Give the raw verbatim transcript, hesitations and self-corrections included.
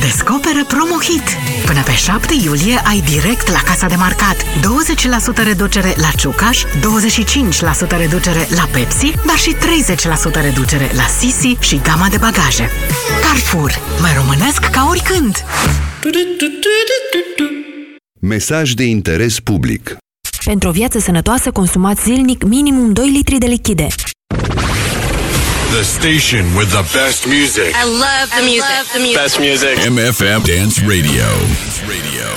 Descoperă Promohit! Până pe șapte iulie ai direct la casa de marcat douăzeci la sută reducere la Ciucaș, douăzeci și cinci la sută reducere la Pepsi, dar și treizeci la sută reducere la Sisi și gama de bagaje. Carrefour. Mai românesc ca oricând! Mesaj de interes public. Pentru o viață sănătoasă, consumați zilnic minimum doi litri de lichide. The station with the best music. I love the music. The music. Best music. M F M Dance Radio. Radio.